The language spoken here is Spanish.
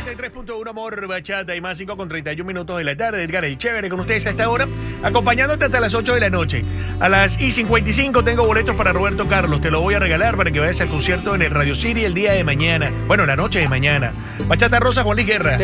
93.1 Amor Bachata y más 5 con 31 minutos de la tarde. Edgar el Chévere con ustedes a esta hora, acompañándote hasta las 8 de la noche. A las y 55 tengo boletos para Roberto Carlos. Te lo voy a regalar para que vayas al concierto en el Radio City el día de mañana. Bueno, la noche de mañana. Bachata Rosa, Juan Luis Guerra.